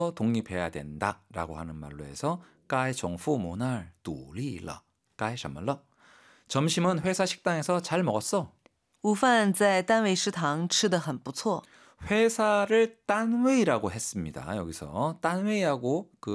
독립해야 된다라고 하는 말로 해서 该从父母那儿独立了该什么了 점심은 회사 식당에서 잘 먹었어. 午饭在单位食堂吃得很不错。 회사를 딴웨이라고 했습니다. 여기서 딴웨이하고 그